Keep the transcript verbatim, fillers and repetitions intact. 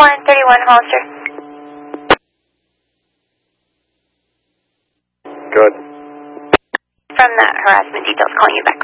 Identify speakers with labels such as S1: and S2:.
S1: one thirty-one Hollister.
S2: Good.
S1: From that harassment details calling you back.